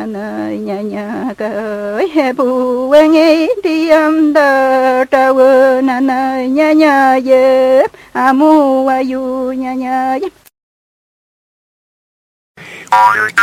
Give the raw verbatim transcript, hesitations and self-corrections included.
na na nya nya ka he bu we ngi ti am da ta wo na na nya nya ye amu wa yu nya nya ye